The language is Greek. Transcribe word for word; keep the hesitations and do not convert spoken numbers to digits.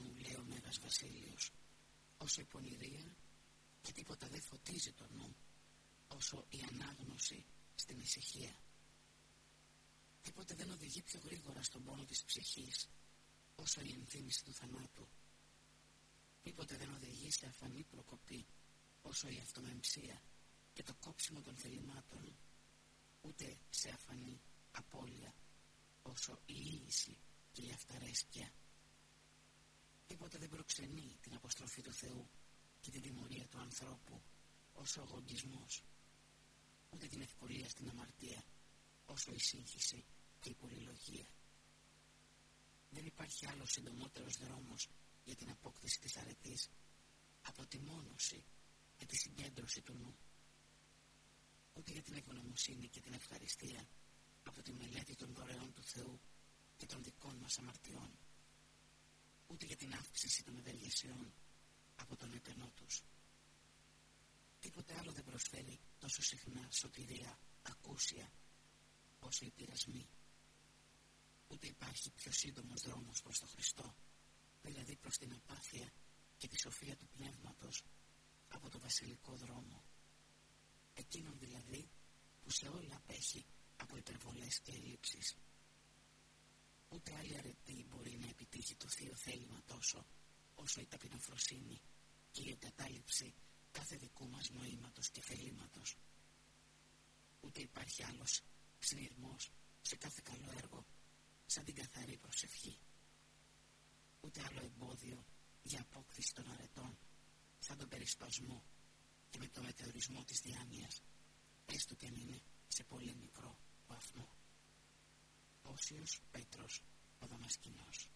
νου, λέει ο Μέγας Βασίλειος, όσο η πονηρία, και τίποτα δεν φωτίζει το νου όσο η ανάγνωση στην ησυχία. Τίποτε δεν οδηγεί πιο γρήγορα στον πόνο της ψυχής όσο η ενθύμηση του θανάτου. Τίποτε δεν οδηγεί σε αφανή προκοπή όσο η αυτομεμψία και το κόψιμο των θελημάτων, ούτε σε αφανή απώλεια όσο η ίηση και η αυταρέσκεια. Τίποτε δεν προξενεί την αποστροφή του Θεού και την τιμωρία του ανθρώπου όσο ο γογγισμός, ούτε την ευκολία στην αμαρτία όσο η σύγχυση και η πολυλογία. Δεν υπάρχει άλλος συντομότερος δρόμος για την απόκτηση της αρετής από τη μόνωση και τη συγκέντρωση του νου, ούτε για την ευγνωμοσύνη και την ευχαριστία από τη μελέτη των δωρεών του Θεού και των δικών μας αμαρτιών, ούτε για την αύξηση των ευεργεσιών από τον επενό τους. Τίποτε άλλο δεν προσφέρει τόσο συχνά σωτηρία ακούσια όσο οι πειρασμοί. Ούτε υπάρχει πιο σύντομος δρόμος προς τον Χριστό, δηλαδή προς την απάθεια και τη σοφία του πνεύματος, από το βασιλικό δρόμο, εκείνον δηλαδή που σε όλα απέχει από υπερβολές και ελλείψεις. Ούτε άλλη αρετή μπορεί να επιτύχει το θείο θέλημα τόσο όσο η ταπεινοφροσύνη και η εγκατάλειψη κάθε δικού μας νοήματος και θελήματος. Ούτε υπάρχει άλλος συνειρμός σε κάθε καλό έργο σαν την καθαρή προσευχή. Ούτε άλλο εμπόδιο για απόκτηση των αρετών σαν τον περισπασμό και με το μετεωρισμό της διάνοιας, έστω και αν είναι σε πολύ μικρό βαθμό. Όσιος Πέτρος ο Δαμασκηνός.